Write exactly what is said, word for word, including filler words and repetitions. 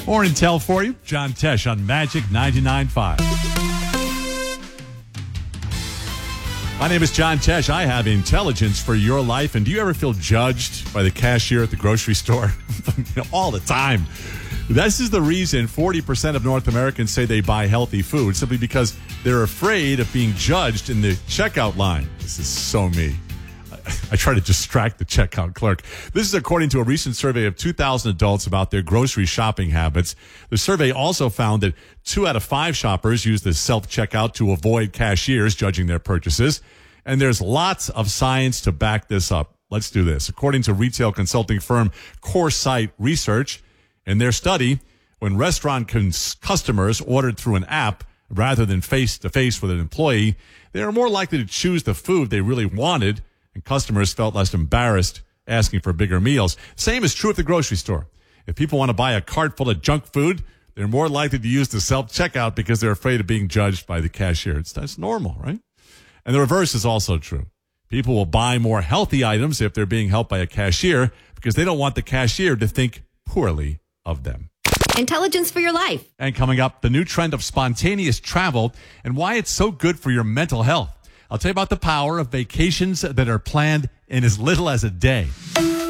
More intel for you. John Tesh on Magic ninety-nine point five. My name is John Tesh. I have intelligence for your life. And do you ever feel judged by the cashier at the grocery store? You know, all the time. This is the reason forty percent of North Americans say they buy healthy food, simply because they're afraid of being judged in the checkout line. This is so me. I try to distract the checkout clerk. This is according to a recent survey of two thousand adults about their grocery shopping habits. The survey also found that two out of five shoppers use the self-checkout to avoid cashiers judging their purchases. And there's lots of science to back this up. Let's do this. According to retail consulting firm CoreSight Research, in their study, when restaurant cons- customers ordered through an app rather than face-to-face with an employee, they are more likely to choose the food they really wanted, and customers felt less embarrassed asking for bigger meals. Same is true at the grocery store. If people want to buy a cart full of junk food, they're more likely to use the self-checkout because they're afraid of being judged by the cashier. It's, that's normal, right? And the reverse is also true. People will buy more healthy items if they're being helped by a cashier because they don't want the cashier to think poorly of them. Intelligence for your life. And coming up, the new trend of spontaneous travel and why it's so good for your mental health. I'll tell you about the power of vacations that are planned in as little as a day.